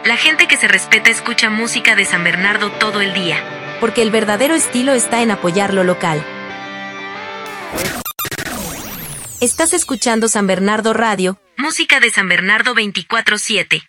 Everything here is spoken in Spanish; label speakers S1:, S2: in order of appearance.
S1: La gente que se respeta escucha música de San Bernardo todo el día.
S2: Porque el verdadero estilo está en apoyar lo local. Estás escuchando San Bernardo Radio.
S1: Música de San Bernardo 24/7.